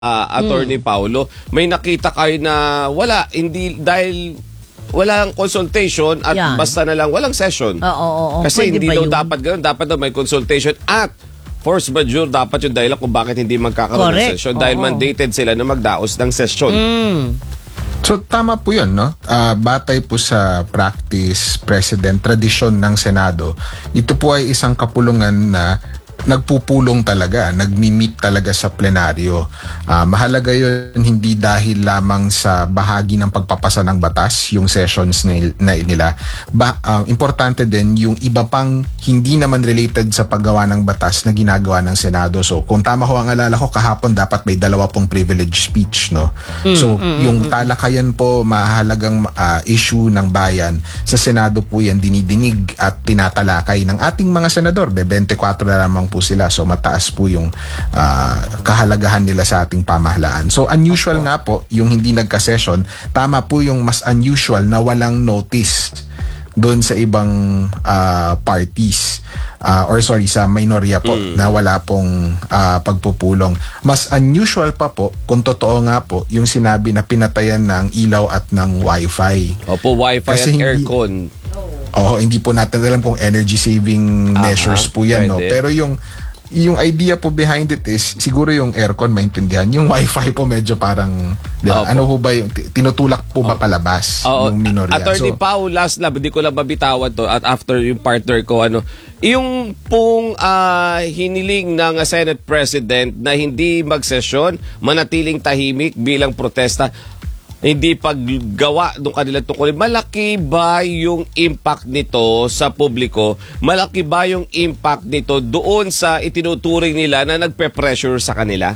Attorney Paulo, may nakita kayo na hindi dahil walang consultation at basta na lang walang session. Oo. Kasi Pwede hindi ba daw yun? dapat ganoon, dapat daw may consultation at force majeure dapat yung dahilan kung bakit hindi magkakaroon ng session dahil mandated sila na magdaos ng session. So tama po yun, no? Batay po sa practice, precedent, tradisyon ng Senado, ito po ay isang kapulungan na nagpupulong talaga, nagmi-meet talaga sa plenaryo. Mahalaga yun hindi dahil lamang sa bahagi ng pagpapasa ng batas, yung sessions nila. Importante din yung iba pang hindi naman related sa paggawa ng batas na ginagawa ng Senado. So kung tama ko ang alala ko, kahapon dapat may 2 privilege speech, no? So yung talakayan po, mahalagang issue ng bayan, sa Senado po yan dinidinig at tinatalakay ng ating mga senador. 24 na lamang po sila. So mataas po yung kahalagahan nila sa ating pamahalaan. So unusual nga po yung hindi nagka-session. Tama po yung mas unusual na walang notice doon sa ibang parties. Sa minorya po na wala pong pagpupulong. Mas unusual pa po kung totoo nga po yung sinabi na pinatayan ng ilaw at ng wifi. Opo, wifi kasi at aircon. Hindi po natin alam kung energy saving measures po yan, no? Pero yung idea po behind it is siguro yung aircon maintindihan, yung wifi po medyo parang ano ho ba yung tinutulak po ba palabas ng minorya. Attorney Pao, last lab, hindi ko lang mabitawan to at after yung partner ko, yung pong hiniling ng Senate President na hindi magsesyon, manatiling tahimik bilang protesta, hindi paggawa ng kanilang tungkulin. Malaki ba yung impact nito sa publiko? Malaki ba yung impact nito doon sa itinuturing nila na nagpe-pressure sa kanila?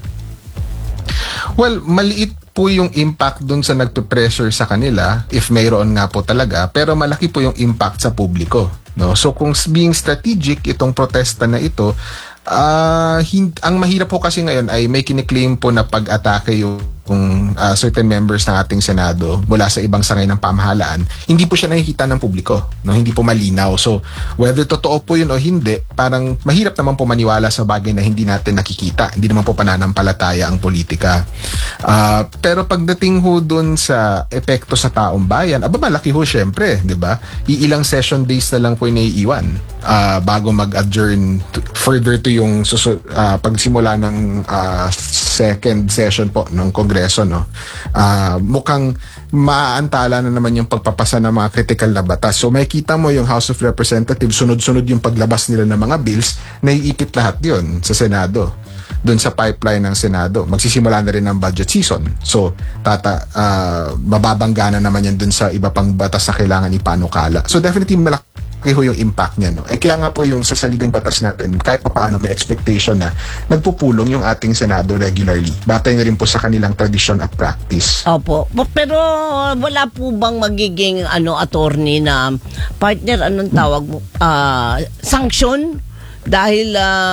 Well, maliit po yung impact doon sa nagpe-pressure sa kanila, if mayroon nga po talaga, pero malaki po yung impact sa publiko, no? So kung being strategic itong protesta na ito, ang mahirap po kasi ngayon ay may kiniklaim po na pag-atake yung certain members ng ating Senado mula sa ibang sangay ng pamahalaan. Hindi po siya nakikita ng publiko, no? Hindi po malinaw. So whether totoo po yun o hindi, parang mahirap naman po maniwala sa bagay na hindi natin nakikita. Hindi naman po pananampalataya ang politika. Pero pagdating ho dun sa epekto sa taong bayan, malaki ho syempre, di ba? Iilang session days na lang po yung naiiwan bago mag-adjourn further to yung pagsimula ng second session po ng Kongreso, no? Mukhang maaantala na naman yung pagpapasa ng mga critical na batas. So makikita mo yung House of Representatives, sunod-sunod yung paglabas nila ng mga bills, naiipit lahat yun sa Senado. Doon sa pipeline ng Senado. Magsisimula na rin ang budget season. So, mababangga na naman yan doon sa iba pang batas na kailangan ipanukala. So definitely malaki ho yung impact niya, no? Kaya nga po yung sa saligang batas natin, kahit pa paano may expectation na nagpupulong yung ating Senado regularly. Batay na rin po sa kanilang tradition at practice. Opo. Pero wala po bang magiging attorney na partner, anong tawag mo? Sanction? Dahil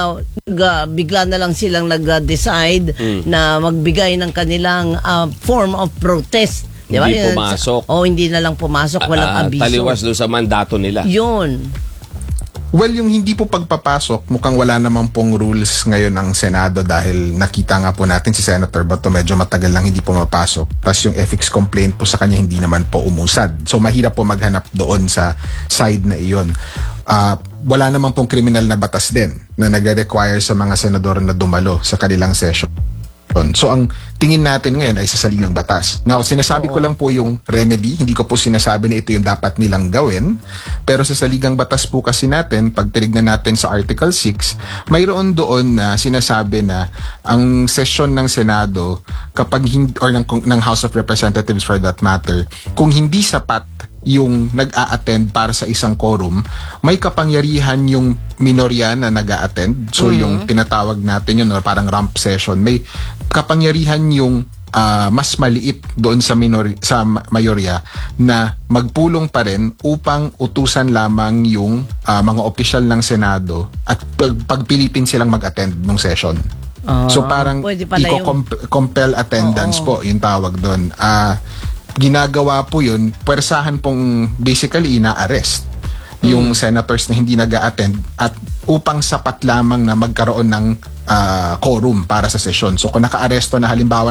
bigla na lang silang nag-decide na magbigay ng kanilang form of protest. Diba? Hindi pumasok. Hindi na lang pumasok, walang abiso. Taliwas doon sa mandato nila. Yun. Well, yung hindi po pagpapasok, mukhang wala naman pong rules ngayon ang Senado dahil nakita nga po natin si Senator Bato medyo matagal lang hindi pumapasok. Tapos yung ethics complaint po sa kanya hindi naman po umusad. So mahirap po maghanap doon sa side na iyon. Wala naman pong criminal na batas din na nagre-require sa mga senador na dumalo sa kanilang session. So ang tingin natin ngayon ay sa saligang batas. Now, sinasabi ko lang po yung remedy, hindi ko po sinasabi na ito yung dapat nilang gawin, pero sa saligang batas po kasi natin, pag tinignan natin sa Article 6, mayroon doon na sinasabi na ang session ng Senado kapag or ng House of Representatives for that matter, kung hindi sapat yung nag-a-attend para sa isang quorum, may kapangyarihan yung minorya na nag-a-attend. So yung tinatawag natin yun, or parang rump session, may kapangyarihan yung mas maliit doon sa mayorya na magpulong pa rin upang utusan lamang yung mga opisyal ng Senado at pagpilitin silang mag-attend ng session. So parang compel attendance po yung tawag doon. Ginagawa po yun, pwersahan pong basically ina-arrest yung senators na hindi nag-a-attend at upang sapat lamang na magkaroon ng quorum para sa sesyon. So kung naka-aresto na halimbawa